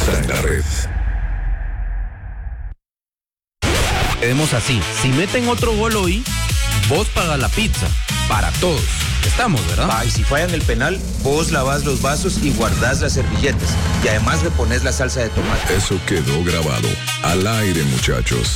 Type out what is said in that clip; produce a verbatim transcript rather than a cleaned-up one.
está en la red. Quedemos así. Si meten otro gol hoy, vos pagas la pizza. Para todos. Estamos, ¿verdad? Ah, y si fallan el penal, vos lavás los vasos y guardás las servilletas. Y además le pones la salsa de tomate. Eso quedó grabado. Al aire, muchachos.